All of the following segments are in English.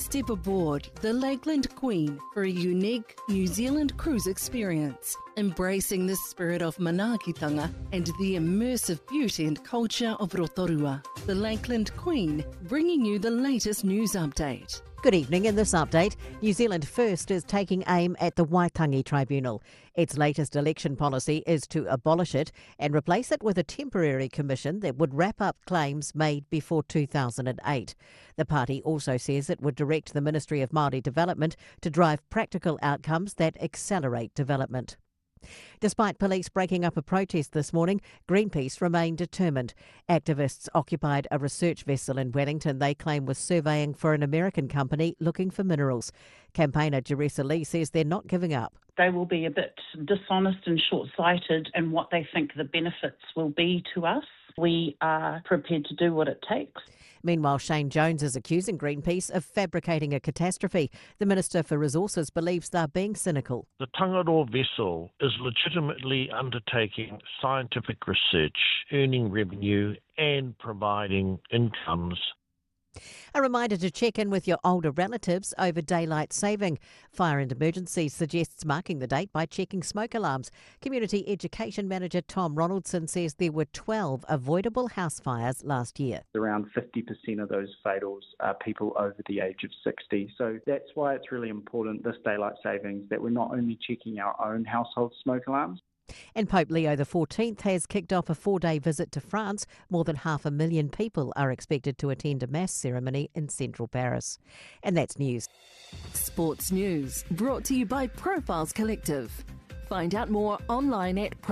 Step aboard the Lakeland Queen for a unique New Zealand cruise experience, embracing the spirit of manaakitanga and the immersive beauty and culture of Rotorua. The Lakeland Queen, bringing you the latest news update. Good evening. In this update, New Zealand First is taking aim at the Waitangi Tribunal. Its latest election policy is to abolish it and replace it with a temporary commission that would wrap up claims made before 2008. The party also says it would direct the Ministry of Māori Development to drive practical outcomes that accelerate development. Despite police breaking up a protest this morning, Greenpeace remain determined. Activists occupied a research vessel in Wellington they claim was surveying for an American company looking for minerals. Campaigner Jeresa Lee says they're not giving up. They will be a bit dishonest and short-sighted in what they think the benefits will be to us. We are prepared to do what it takes. Meanwhile, Shane Jones is accusing Greenpeace of fabricating a catastrophe. The Minister for Resources believes they're being cynical. The Tangaroa vessel is legitimately undertaking scientific research, earning revenue and providing incomes. A reminder to check in with your older relatives over daylight saving. Fire and Emergencies suggests marking the date by checking smoke alarms. Community Education Manager Tom Ronaldson says there were 12 avoidable house fires last year. Around 50% of those fatals are people over the age of 60. So that's why it's really important, this daylight savings, that we're not only checking our own household smoke alarms. And Pope Leo XIV has kicked off a 4-day visit to France. More than 500,000 people are expected to attend a mass ceremony in central Paris. And that's news. Sports news brought to you by Profiles Collective. Find out more online at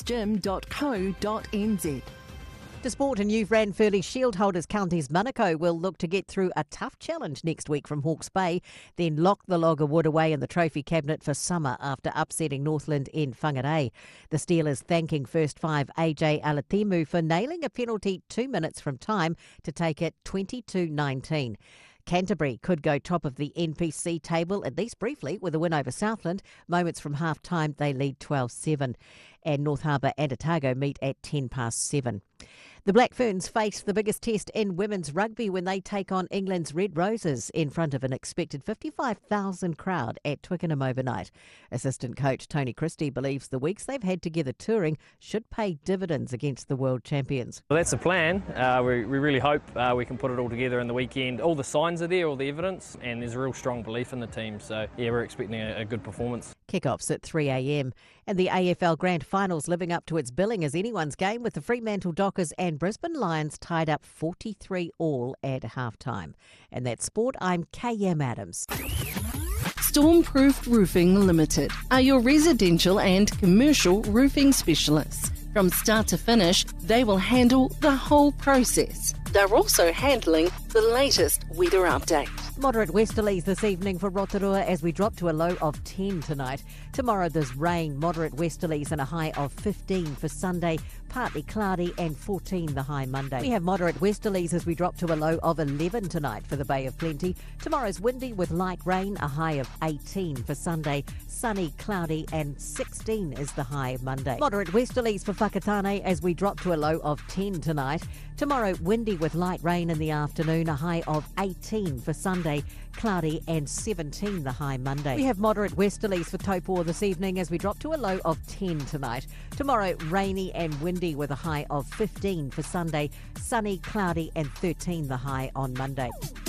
profilesgym.co.nz. To sport, and youth Ranfurly Shield holders Counties Manukau will look to get through a tough challenge next week from Hawke's Bay, then lock the log of wood away in the trophy cabinet for summer after upsetting Northland in Whangarei. The Steelers thanking first five AJ Alatimu for nailing a penalty 2 minutes from time to take it 22-19. Canterbury could go top of the NPC table, at least briefly, with a win over Southland. Moments from half-time, they lead 12-7. And North Harbour and Otago meet at 7:10. The Black Ferns face the biggest test in women's rugby when they take on England's Red Roses in front of an expected 55,000 crowd at Twickenham overnight. Assistant coach Tony Christie believes the weeks they've had together touring should pay dividends against the world champions. Well, that's the plan. We really hope we can put it all together in the weekend. All the signs are there, all the evidence, and there's a real strong belief in the team. So, yeah, we're expecting a good performance. Kick-offs at 3 a.m. And the AFL Grand Finals living up to its billing as anyone's game, with the Fremantle Dockers and Brisbane Lions tied up 43-all at halftime. And that's sport. I'm KM Adams. Stormproof Roofing Limited are your residential and commercial roofing specialists. From start to finish, they will handle the whole process. They're also handling the latest weather update. Moderate westerlies this evening for Rotorua as we drop to a low of 10 tonight. Tomorrow there's rain, moderate westerlies and a high of 15 for Sunday. Partly cloudy and 14 the high Monday. We have moderate westerlies as we drop to a low of 11 tonight for the Bay of Plenty. Tomorrow's windy with light rain, a high of 18 for Sunday. Sunny, cloudy and 16 is the high Monday. Moderate westerlies for Whakatane as we drop to a low of 10 tonight. Tomorrow windy with light rain in the afternoon, a high of 18 for Sunday. Cloudy and 17 the high Monday. We have moderate westerlies for Taupo this evening as we drop to a low of 10 tonight. Tomorrow rainy and windy with a high of 15 for Sunday. Sunny, cloudy and 13 the high on Monday.